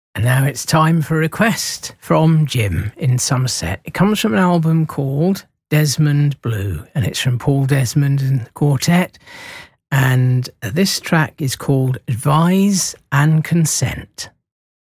And now it's time for a request from Jim in Somerset. It comes from an album called Desmond Blue, and it's from Paul Desmond and the Quartet. And this track is called Advise and Consent.